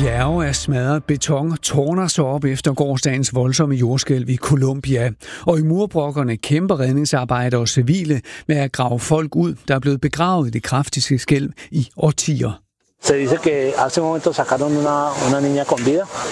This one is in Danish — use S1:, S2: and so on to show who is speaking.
S1: Bjerge af smadret beton tårner sig op efter gårsdagens voldsomme jordskælv i Colombia. Og i murbrokkerne kæmper redningsarbejdere og civile med at grave folk ud, der er blevet begravet i det kraftige skælv i årtier.
S2: Se dice que hace un momento sacaron una niña con vida